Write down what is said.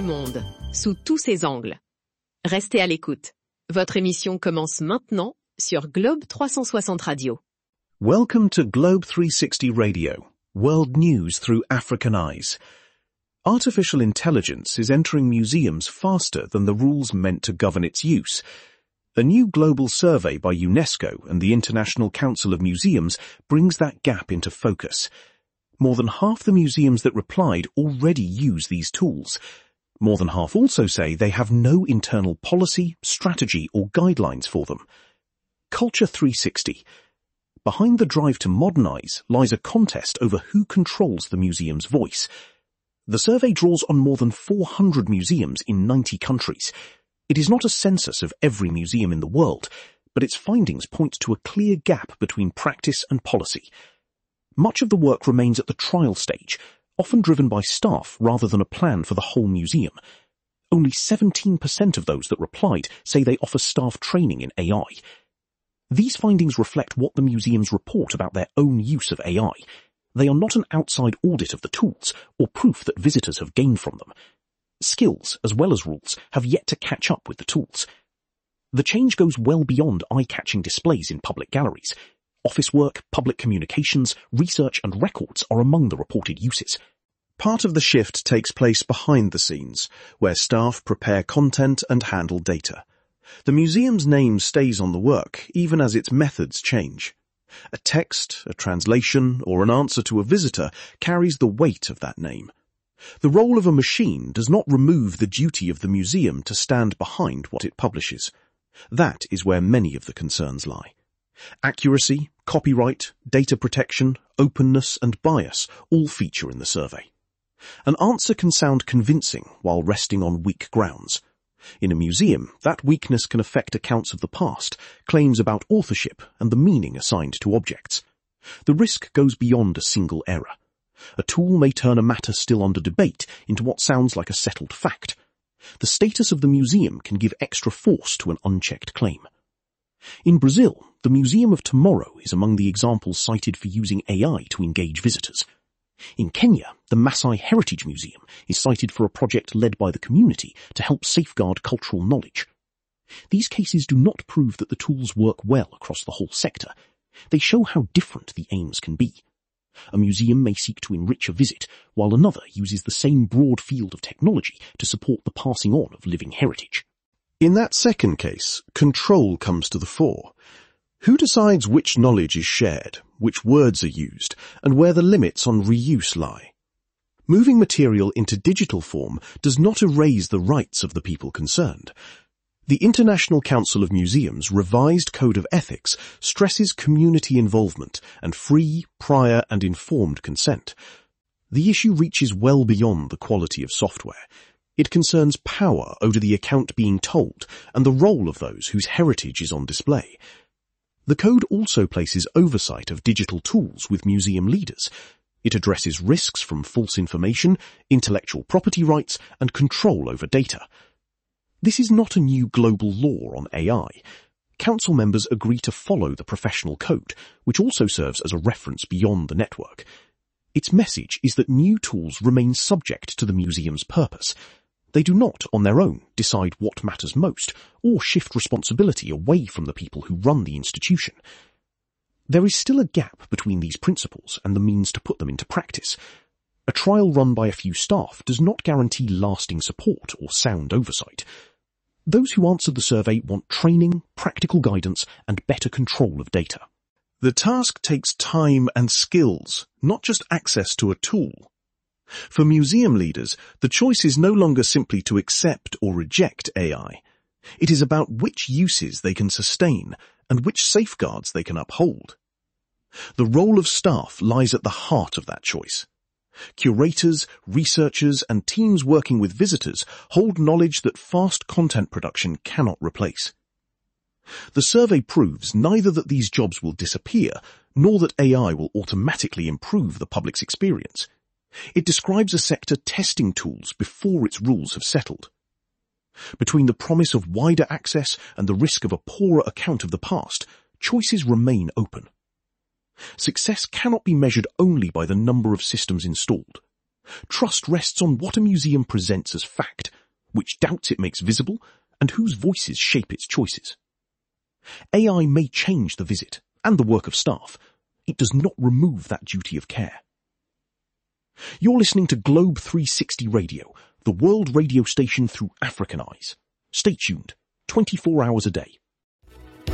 du monde, sous tous ses angles. Restez à l'écoute. Votre émission commence maintenant sur Globe 360 Radio. Welcome to Globe 360 Radio, world news through African eyes. Artificial intelligence is entering museums faster than the rules meant to govern its use. A new global survey by UNESCO and the International Council of Museums brings that gap into focus. More than half the museums that replied already use these tools. More than half also say they have no internal policy, strategy or guidelines for them. Culture 360. Behind the drive to modernize lies a contest over who controls the museum's voice. The survey draws on more than 400 museums in 90 countries. It is not a census of every museum in the world, but its findings point to a clear gap between practice and policy. Much of the work remains at the trial stage, often driven by staff rather than a plan for the whole museum. Only 17% of those that replied say they offer staff training in AI. These findings reflect what the museums report about their own use of AI. They are not an outside audit of the tools or proof that visitors have gained from them. Skills, as well as rules, have yet to catch up with the tools. The change goes well beyond eye-catching displays in public galleries. Office work, public communications, research and records are among the reported uses. Part of the shift takes place behind the scenes, where staff prepare content and handle data. The museum's name stays on the work, even as its methods change. A text, a translation, or an answer to a visitor carries the weight of that name. The role of a machine does not remove the duty of the museum to stand behind what it publishes. That is where many of the concerns lie. Accuracy, copyright, data protection, openness and bias all feature in the survey. An answer can sound convincing while resting on weak grounds. In a museum, that weakness can affect accounts of the past, claims about authorship and the meaning assigned to objects. The risk goes beyond a single error. A tool may turn a matter still under debate into what sounds like a settled fact. The status of the museum can give extra force to an unchecked claim. In Brazil, the Museum of Tomorrow is among the examples cited for using AI to engage visitors. In Kenya, the Maasai Heritage Museum is cited for a project led by the community to help safeguard cultural knowledge. These cases do not prove that the tools work well across the whole sector. They show how different the aims can be. A museum may seek to enrich a visit, while another uses the same broad field of technology to support the passing on of living heritage. In that second case, control comes to the fore. Who decides which knowledge is shared, which words are used, and where the limits on reuse lie? Moving material into digital form does not erase the rights of the people concerned. The International Council of Museums' revised Code of Ethics stresses community involvement and free, prior and informed consent. The issue reaches well beyond the quality of software. It concerns power over the account being told and the role of those whose heritage is on display. The code also places oversight of digital tools with museum leaders. It addresses risks from false information, intellectual property rights, and control over data. This is not a new global law on AI. Council members agree to follow the professional code, which also serves as a reference beyond the network. Its message is that new tools remain subject to the museum's purpose. They do not, on their own, decide what matters most, or shift responsibility away from the people who run the institution. There is still a gap between these principles and the means to put them into practice. A trial run by a few staff does not guarantee lasting support or sound oversight. Those who answered the survey want training, practical guidance, and better control of data. The task takes time and skills, not just access to a tool. For museum leaders, the choice is no longer simply to accept or reject AI. It is about which uses they can sustain and which safeguards they can uphold. The role of staff lies at the heart of that choice. Curators, researchers, and teams working with visitors hold knowledge that fast content production cannot replace. The survey proves neither that these jobs will disappear, nor that AI will automatically improve the public's experience. It describes a sector testing tools before its rules have settled. Between the promise of wider access and the risk of a poorer account of the past, choices remain open. Success cannot be measured only by the number of systems installed. Trust rests on what a museum presents as fact, which doubts it makes visible, and whose voices shape its choices. AI may change the visit and the work of staff. It does not remove that duty of care. You're listening to Globe 360 Radio, the world radio station through African eyes. Stay tuned, 24 hours a day.